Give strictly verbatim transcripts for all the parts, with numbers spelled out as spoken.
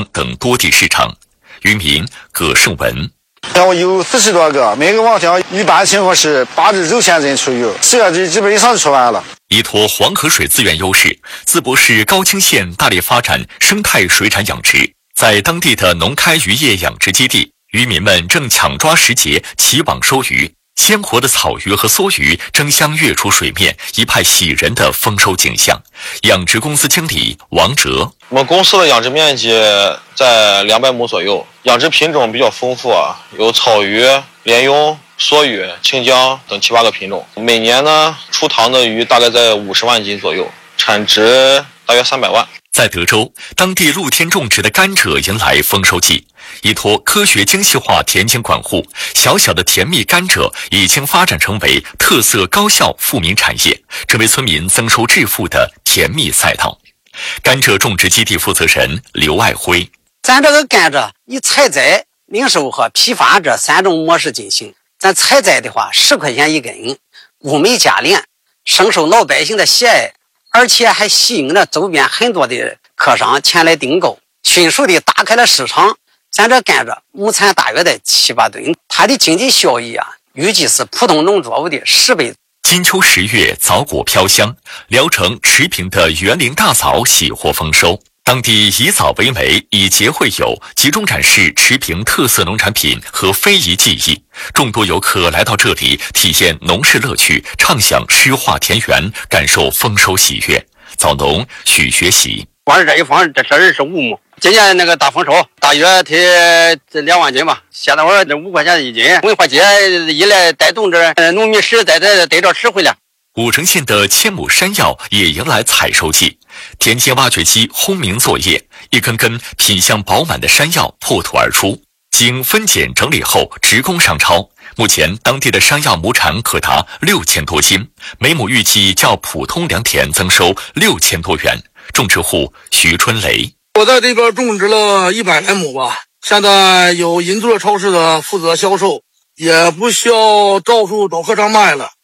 江等多地市场。渔民葛胜文。 我有四十多个，每个网箱一般情况是八至九千吨出油，十月底基本上出完了。 依托黄河水资源优势，淄博市高清县大力发展生态水产养殖。在当地的农开渔业养殖基地，渔民们正抢抓时节起网收鱼，鲜活的草鱼和梭鱼争相跃出水面，一派喜人的丰收景象。养殖公司经理王哲： 我们公司的养殖面积在两百亩左右，养殖品种比较丰富啊，有草鱼、鲢鳙、梭鱼、青江等七八个品种。每年呢，出塘的鱼大概在五十万斤左右，产值大约三百万。 在德州，当地露天种植的甘蔗迎来丰收季。依托科学精细化田间管护，小小的甜蜜甘蔗已经发展成为特色高效富民产业，成为村民增收致富的甜蜜赛道。甘蔗种植基地负责人刘爱辉： 咱这个甘蔗以采摘、零售和批发这三种模式进行。咱采摘的话，十块钱一根，物美价廉，深受老百姓的喜爱，而且还吸引了周边很多的客商前来订购，迅速地打开了市场。咱这甘蔗亩产大约在七八吨，它的经济效益啊，预计是普通农作物的十倍。 金秋十月，枣果飘香，聊城持平的园林大枣喜获丰收。当地以枣为媒，以节会友，集中展示持平特色农产品和非遗技艺。众多游客来到这里，体验农事乐趣，畅享诗画田园，感受丰收喜悦。枣农许学习： 光是这一方，这是二十五亩。今年那个大丰收，大约得两万斤吧。现在我这五块钱一斤，文化节一来带动着农民实在在逮着吃回来。 武城县的千亩山药也迎来采收季，田间挖掘机轰鸣作业，一根根品相饱满的山药破土而出，经分拣整理后直供上超。目前当地的山药亩产可达六千多斤，每亩预计较普通良田增收六千多元。种植户徐春雷： 我在这边种植了一百来亩吧，现在有银座超市的负责销售，也不需要到处找客商卖了。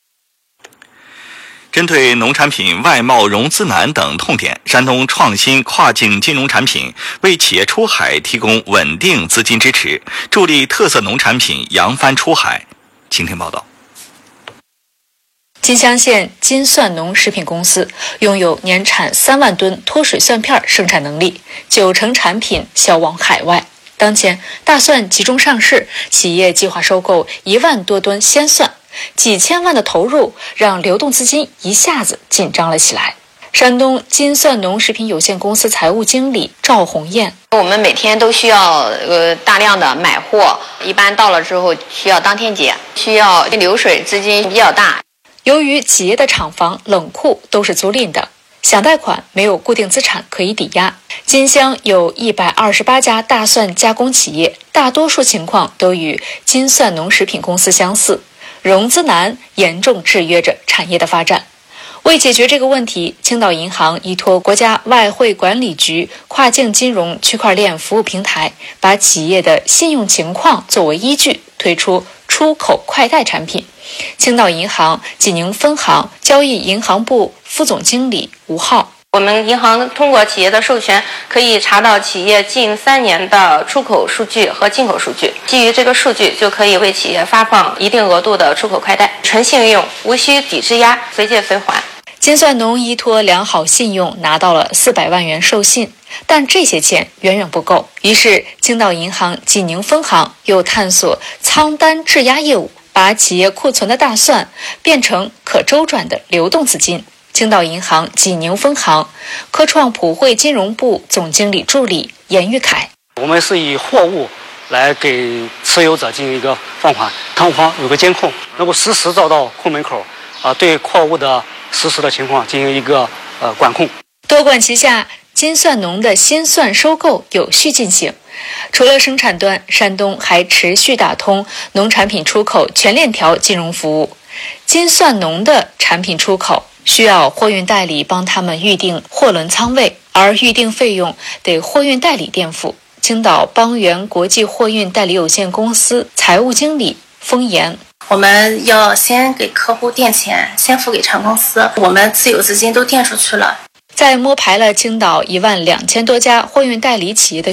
针对农产品外贸融资难等痛点，山东创新跨境金融产品为企业出海提供稳定资金支持，助力特色农产品扬帆出海。请听报道。 金乡县金蒜农食品公司拥有年产三万吨脱水蒜片生产能力，九成产品销往海外。当前大蒜集中上市，企业计划收购一万多吨鲜蒜，几千万的投入让流动资金一下子紧张了起来。山东金蒜农食品有限公司财务经理赵红艳： 我们每天都需要呃大量的买货，一般到了之后需要当天结，需要流水资金比较大。 由于企业的厂房、冷库都是租赁的，想贷款没有固定资产可以抵押。金乡有一百二十八家大蒜加工企业，大多数情况都与金蒜农食品公司相似，融资难严重制约着产业的发展。为解决这个问题，青岛银行依托国家外汇管理局跨境金融区块链服务平台，把企业的信用情况作为依据，推出出口快贷产品。青岛银行济宁分行交易银行部副总经理吴浩： 我们银行通过企业的授权，可以查到企业近三年的出口数据和进口数据，基于这个数据，就可以为企业发放一定额度的出口快贷，纯信用，无需抵质押，随借随还。 金蒜农依托良好信用拿到了四百万元授信，但这些钱远远不够。于是，青岛银行济宁分行又探索仓单质押业务，把企业库存的大蒜变成可周转的流动资金。青岛银行济宁分行科创普惠金融部总经理助理严玉凯： 我们是以货物来给持有者进行一个放款，仓方有个监控，能够实时找到库门口，啊，对货物的实时的情况进行一个呃管控。 多管齐下，金蒜农的新蒜收购有序进行。除了生产端，山东还持续打通农产品出口全链条金融服务。金蒜农的产品出口需要货运代理帮他们预定货轮仓位，而预定费用得货运代理垫付。青岛邦源国际货运代理有限公司财务经理封岩： 我们要先给客户垫钱，先付给船公司，我们持有资金都垫出去了。 在摸排了青岛一万两千多家货运代理企业的